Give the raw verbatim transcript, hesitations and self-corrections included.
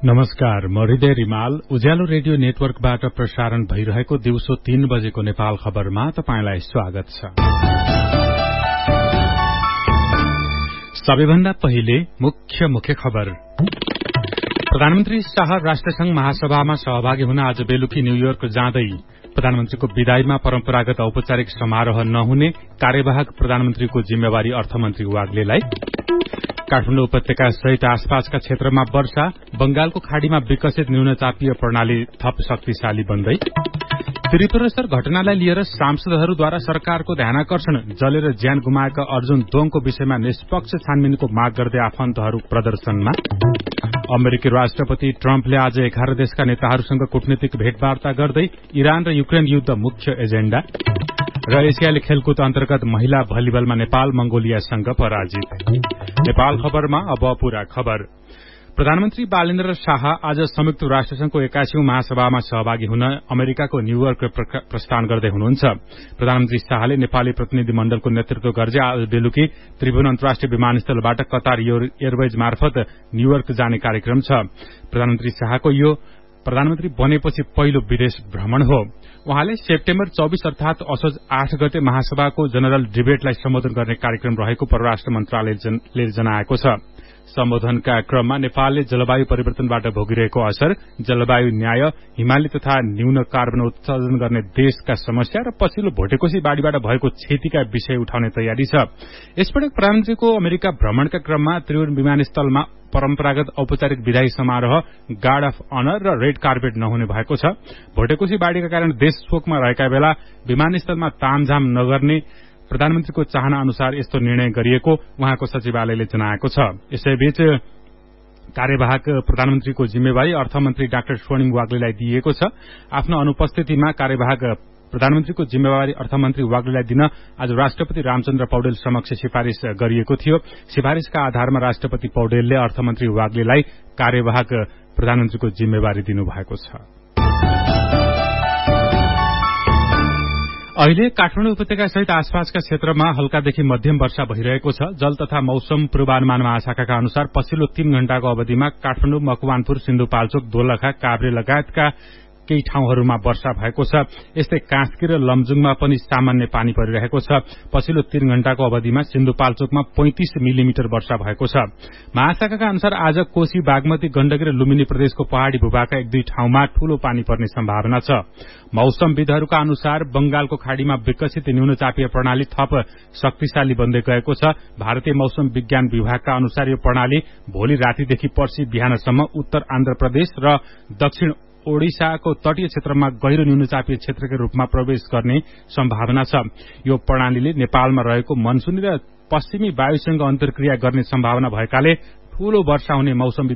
नमस्कार, म हृदय रिमाल उज्यालो रेडियो नेटवर्कबाट प्रसारण भइरहेको दिउँसो तीन बजेको नेपाल खबरमा तपाईंलाई स्वागत छ। सबैभन्दा पहिले मुख्य मुख्य खबर। प्रधानमन्त्री शाह राष्ट्रसंघ महासभामा सहभागी हुन आज बेलुकी न्यूयोर्क जाँदै। प्रधानमन्त्रीको विदाईमा परम्परागत औपचारिक समारोह नहुने कार्यवाहक प्रधानमन्त्रीको जिम्मेवारी अर्थमन्त्री वाग्लेलाई। काठमाडौँ उपत्यका सहित आसपासका क्षेत्रमा वर्षा, बंगालको खाड़ीमा विकसित न्यूनचापीय प्रणाली थप शक्तिशाली बन्दै। त्रिपुरेश्वर घटनालाई लिएर सांसदहरूद्वारा सरकारको ध्यानाकर्षण, जलेर ज्यान गुमाएका अर्जुन दोङको विषयमा निष्पक्ष छानबिनको माग गर्दै आफन्तहरू प्रदर्शनमा। अमेरिकी राष्ट्रपति ट्रम्पले आज एघार देशका नेताहरूसँग कूटनीतिक भेटवार्ता गर्दै इरान र युक्रेन युद्ध मुख्य एजेण्डा। र एसियाली खेलकुद अन्तर्गत महिला भलिबलमा नेपाल मंगोलियासँग पराजित। नेपाल खबरमा अब पूरा खबर। प्रधानमन्त्री बालेन्द्र शाह आज संयुक्त राष्ट्रसंघको एक्काइसौं महासभामा सहभागी हुन अमेरिकाको न्यूयोर्क प्रस्थान गर्दै हुनुहुन्छ। प्रधानमन्त्री शाहले नेपाली प्रतिनिधि मण्डलको नेतृत्व गर्दै आज बेलुकी त्रिभुवन अन्तर्राष्ट्रिय विमानस्थलबाट कतार एयरवेज मार्फत न्यूयोर्क जाने कार्यक्रम छ। प्रधानमन्त्री शाहको यो प्रधानमन्त्री बनेपछि पहिलो विदेश भ्रमण हो। उहाँले सेप्टेम्बर चौबीस अर्थात असोज आठ गते महासभाको जनरल डिबेटलाई सम्बोधन गर्ने कार्यक्रम रहेको परराष्ट्र मन्त्रालयले जनाएको छ। सम्बोधनका क्रममा नेपालले जलवायु परिवर्तनबाट भोगिरहेको असर, जलवायु न्याय, हिमाली तथा न्यून कार्बन उत्सर्जन गर्ने देशका समस्या र पछिल्लो भोटेकोशी बाढ़ीबाट भएको क्षतिका विषय उठाउने तयारी छ। यसपटक प्रधानमन्त्रीको अमेरिका भ्रमणका क्रममा त्रिभुवन विमानस्थलमा परम्परागत औपचारिक विदाई समारोह, गार्ड अफ अनर र रेड कार्पेट नहुने भएको छ। भोटेकोशी बाढ़ीका कारण देश शोकमा रहेका बेला विमानस्थलमा तामझाम नगर्ने प्रधानमन्त्रीको चाहना अनुसार यस्तो निर्णय गरिएको उहाँको सचिवालयले जनाएको छ। यसैबीच कार्यवाहक प्रधानमन्त्रीको जिम्मेवारी अर्थमन्त्री डाक्टर स्वर्णिम वाग्लेलाई दिइएको छ। आफ्नो अनुपस्थितिमा कार्यवाहक प्रधानमन्त्रीको जिम्मेवारी अर्थमन्त्री वाग्लेलाई दिन आज राष्ट्रपति रामचन्द्र पौडेल समक्ष सिफारिश गरिएको थियो। सिफारिशका आधारमा राष्ट्रपति पौडेलले अर्थमन्त्री वाग्लेलाई कार्यवाहक प्रधानमन्त्रीको जिम्मेवारी दिनुभएको छ। अहिले काठमाडौँ उपत्यका सहित आसपासका क्षेत्रमा हल्कादेखि मध्यम वर्षा भइरहेको छ। जल तथा मौसम पूर्वानुमान महाशाखाका अनुसार पछिल्लो तीन घण्टाको अवधिमा काठमाडौँ, मकवानपुर, सिन्धुपाल्चोक, दोलखा, काभ्रे लगायतका केही ठाउँहरूमा वर्षा भएको छ। यस्तै कास्की र लमजुङमा पनि सामान्य पानी परिरहेको छ। पछिल्लो तीन घण्टाको अवधिमा सिन्धुपाल्चोकमा पैंतिस मिलिमिटर वर्षा भएको छ। महाशाखाका अनुसार आज कोशी, बागमती, गण्डकी र लुम्बिनी प्रदेशको पहाड़ी भूभागका एक दुई ठाउँमा ठूलो पानी पर्ने सम्भावना छ। मौसमविदहरूका अनुसार बंगालको खाड़ीमा विकसित न्यूनचापीय प्रणाली थप शक्तिशाली बन्दै गएको छ। भारतीय मौसम विज्ञान विभागका अनुसार यो प्रणाली भोलि रातिदेखि पर्सि बिहानसम्म उत्तर आन्ध्र प्रदेश र दक्षिण ओडिसाको तटीय क्षेत्रमा गहिरो न्यूनचापीय क्षेत्रका रूपमा प्रवेश गर्ने सम्भावना छ। यो प्रणालीले नेपालमा रहेको मनसुनी र पश्चिमी वायुसँग अन्तर्क्रिया गर्ने सम्भावना भएकाले ठूलो वर्षा हुने मौसम